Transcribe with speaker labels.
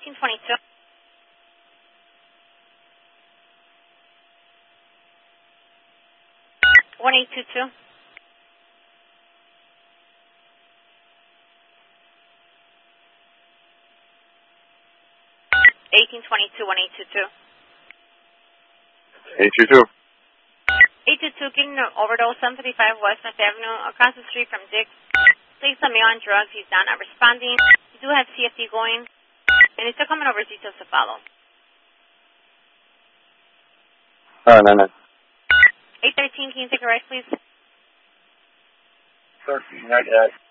Speaker 1: 1822. 1822. 1822.
Speaker 2: 822.
Speaker 1: 822, getting over to 755 West Fifth Avenue, across the street from Dick. Please let me on drugs. He's not responding. You do have CFD going, and he's still coming over details to follow.
Speaker 2: 999.
Speaker 1: 813, can you take a right, please?
Speaker 2: 13, right,